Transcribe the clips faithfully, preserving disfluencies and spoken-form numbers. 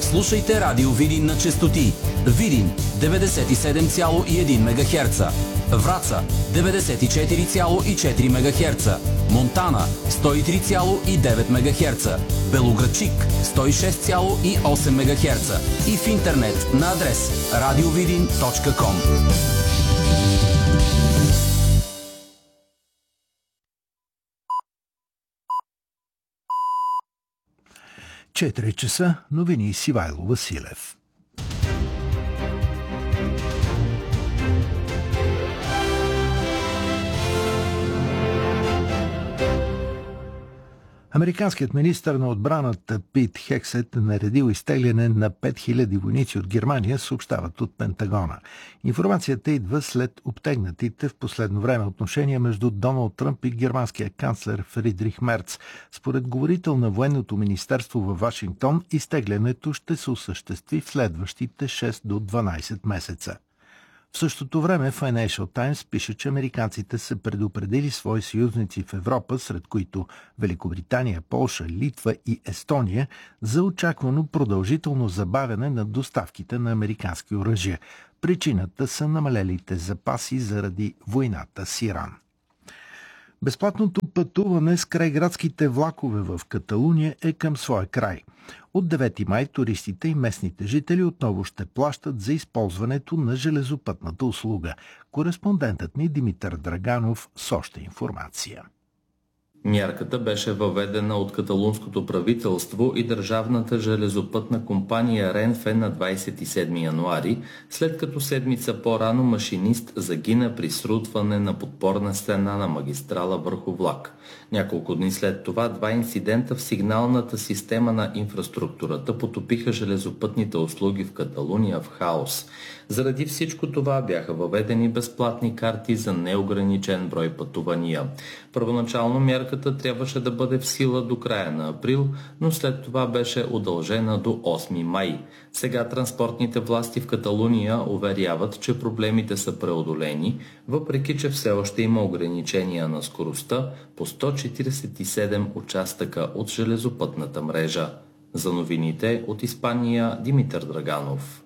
Слушайте Радио Видин на честоти Видин деветдесет и седем цяло и едно мегахерца, Враца деветдесет и четири цяло и четири мегахерца, Монтана сто и три цяло и девет мегахерца, Белоградчик сто и шест цяло и осем мегахерца и в интернет на адрес радиовидин точка ком. четири часа, новини с Ивайло Василев. Американският министър на отбраната Пит Хексет е наредил изтегляне на пет хиляди войници от Германия, съобщават от Пентагона. Информацията идва след обтегнатите в последно време отношения между Доналд Тръмп и германския канцлер Фридрих Мерц. Според говорител на военното министерство във Вашингтон, изтеглянето ще се осъществи в следващите шест до дванадесет месеца. В същото време Financial Times пише, че американците са предупредили свои съюзници в Европа, сред които Великобритания, Полша, Литва и Естония, за очаквано продължително забавяне на доставките на американски оръжия. Причината са намалелите запаси заради войната с Иран. Безплатното пътуване с крайградските влакове в Каталуния е към своя край. От девети май туристите и местните жители отново ще плащат за използването на железопътната услуга. Кореспондентът ни Димитър Драганов с още информация. Мярката беше въведена от каталунското правителство и държавната железопътна компания Ренфе на двадесет и седми януари, след като седмица по-рано машинист загина при срутване на подпорна стена на магистрала върху влак. Няколко дни след това два инцидента в сигналната система на инфраструктурата потопиха железопътните услуги в Каталуния в хаос. Заради всичко това бяха въведени безплатни карти за неограничен брой пътувания. Първоначално мярката трябваше да бъде в сила до края на април, но след това беше удължена до осми май. Сега транспортните власти в Каталуния уверяват, че проблемите са преодолени, въпреки че все още има ограничения на скоростта по сто четиридесет и седем участъка от железопътната мрежа. За новините от Испания Димитър Драганов.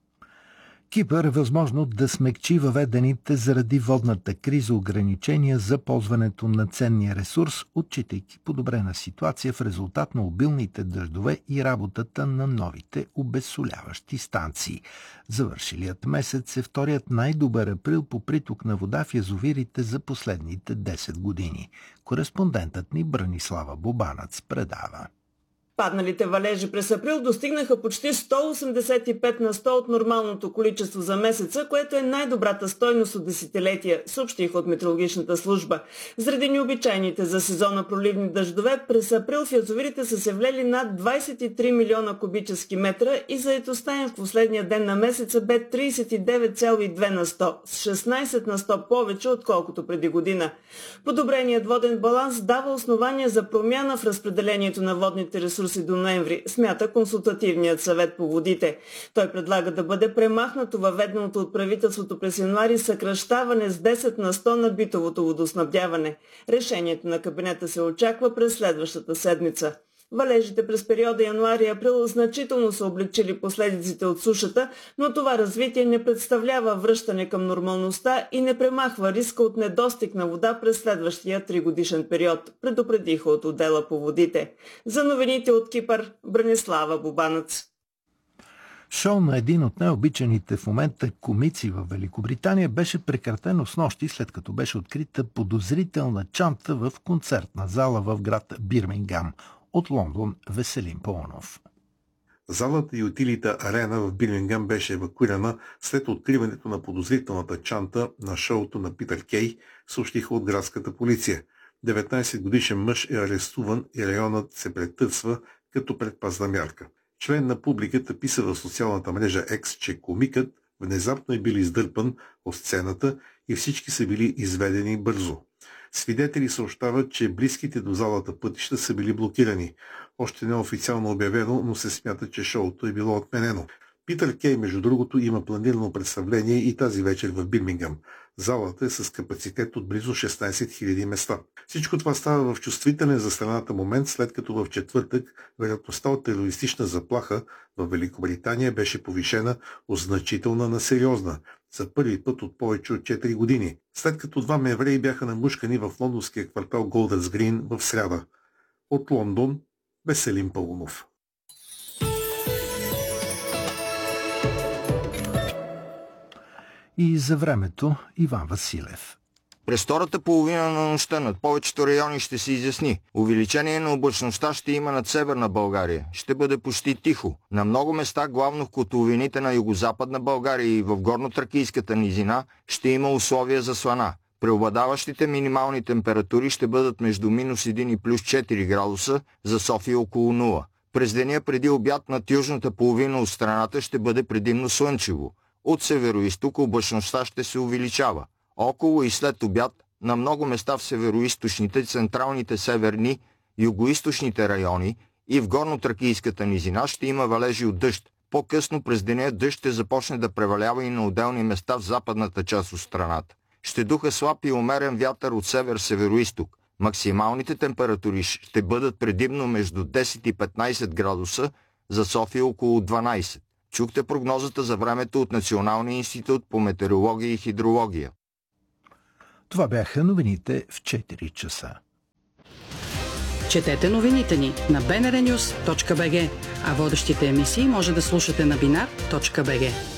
Кипър е възможно да смекчи въведените заради водната криза ограничения за ползването на ценния ресурс, отчитайки подобрена ситуация в резултат на обилните дъждове и работата на новите обезсоляващи станции. Завършилият месец е вторият най-добър април по приток на вода в язовирите за последните десет години. Кореспондентът ни Бранислава Бобанац предава. Падналите валежи през април достигнаха почти сто осемдесет и пет на сто от нормалното количество за месеца, което е най-добрата стойност от десетилетия, съобщиха от метеорологичната служба. Заради необичайните за сезона проливни дъждове, през април в язовирите са се влели над двадесет и три милиона кубически метра и заетостта им в последния ден на месеца бе тридесет и девет цяло и две на сто, с шестнадесет на сто повече, отколкото преди година. Подобреният воден баланс дава основания за промяна в разпределението на водните ресурси до ноември, смята Консултативният съвет по водите. Той предлага да бъде премахнато въведеното от правителството през януари съкращаване с десет на сто на битовото водоснабдяване. Решението на кабинета се очаква през следващата седмица. Валежите през периода януари-април значително са облегчили последиците от сушата, но това развитие не представлява връщане към нормалността и не премахва риска от недостиг на вода през следващия тригодишен период, предупредиха от отдела по водите. За новините от Кипър, Бранислава Бобанац. Шоу на един от най-обичаните в момента комици в Великобритания беше прекратено снощи, след като беше открита подозрителна чанта в концертна зала в град Бирмингам. От Лондон Веселин Паунов. Залата Ютилита Арена в Бирмингам беше евакуирана след откриването на подозрителната чанта на шоуто на Питър Кей, съобщиха от градската полиция. деветнадесет годишен мъж е арестуван и районът се претърсва като предпазна мярка. Член на публиката писа в социалната мрежа X, че комикът внезапно е бил издърпан от сцената и всички са били изведени бързо. Свидетели съобщават, че близките до залата пътища са били блокирани. Още не е официално обявено, но се смята, че шоуто е било отменено. Питър Кей, между другото, има планирано представление и тази вечер в Бирмингъм. Залата е с капацитет от близо шестнайсет хиляди места. Всичко това става в чувствителен за страната момент, след като в четвъртък вероятността от терористична заплаха в Великобритания беше повишена от значителна на сериозна, за първи път от повече от четири години, след като двама евреи бяха намушкани в лондонския квартал Голдърс Грин в сряда. От Лондон, Веселин Паунов. И за времето Иван Василев. През втората половина на нощта над повечето райони ще се изясни. Увеличение на облачността ще има над северна България. Ще бъде почти тихо. На много места, главно в котловините на югозападна България и в горно-тракийската низина, ще има условия за слана. Преобладаващите минимални температури ще бъдат между минус един и плюс четири градуса, за София около нула. През деня преди обяд над южната половина от страната ще бъде предимно слънчево. От североизток облачността ще се увеличава. Около и след обяд на много места в североизточните, централните северни, югоизточните райони и в горно-тракийската низина ще има валежи от дъжд. По-късно през деня дъжд ще започне да превалява и на отделни места в западната част от страната. Ще духа слаб и умерен вятър от север-североизток. Максималните температури ще бъдат предимно между десет и петнайсет градуса, за София около дванайсет. Чухте прогнозата за времето от Националния институт по метеорология и хидрология. Това бяха новините в четири часа. Четете новините ни на би ен ар нюс точка би джи, а водещите емисии може да слушате на бинар точка би джи.